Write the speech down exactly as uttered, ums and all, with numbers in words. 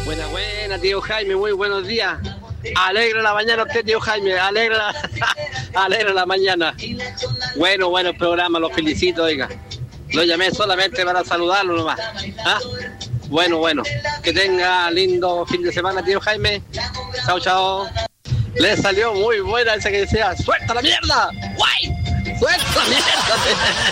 Buena, buena, tío Jaime, muy buenos días. Alegra la mañana usted, tío Jaime, alegra, alegra la mañana. Bueno, bueno el programa, los felicito, oiga. Lo llamé solamente para saludarlo nomás. ¿Ah? Bueno, bueno, que tenga lindo fin de semana, tío Jaime. Chao, chao. Le salió muy buena esa que decía, ¡suelta la mierda! ¡Guay! ¡Suelta la mierda!